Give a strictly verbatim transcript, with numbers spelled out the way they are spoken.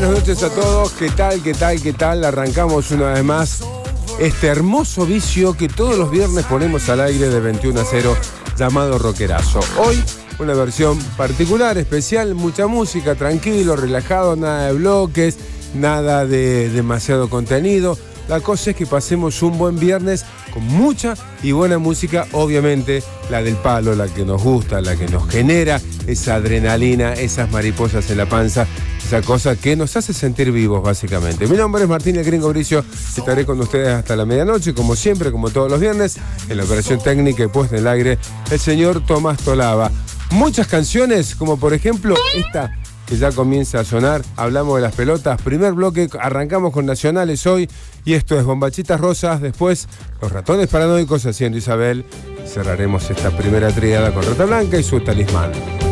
buenas noches a todos. ¿Qué tal, qué tal, qué tal? Arrancamos una vez más este hermoso vicio que todos los viernes ponemos al aire de veintiuno a cero, llamado Rockerazo. Hoy una versión particular, especial, mucha música, tranquilo, relajado, nada de bloques, nada de demasiado contenido. La cosa es que pasemos un buen viernes con mucha y buena música, obviamente la del palo, la que nos gusta, la que nos genera esa adrenalina, esas mariposas en la panza, esa cosa que nos hace sentir vivos básicamente. Mi nombre es Martín el Gringo Bricio, estaré con ustedes hasta la medianoche, como siempre, como todos los viernes, en la operación técnica y puesta en el aire, el señor Tomás Tolaba. Muchas canciones, como por ejemplo esta que ya comienza a sonar. Hablamos de las pelotas, primer bloque, arrancamos con nacionales hoy, y esto es Bombachitas Rosas, después Los Ratones Paranoicos haciendo Isabel, y cerraremos esta primera triada con Rata Blanca y su Talismán.